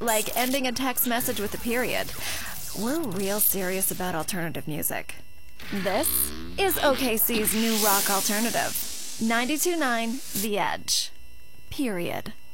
like ending a text message with a period. We're real serious about alternative music. This is OKC's new rock alternative. 92.9 The Edge. Period.